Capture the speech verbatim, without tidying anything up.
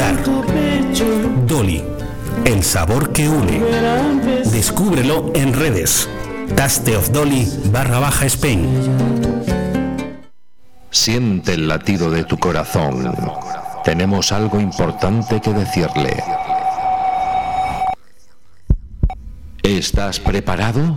gustar. Dolly, el sabor que une. Descúbrelo en redes. Taste of Dolly barra baja Spain. Siente el latido de tu corazón. Tenemos algo importante que decirle. ¿Estás preparado?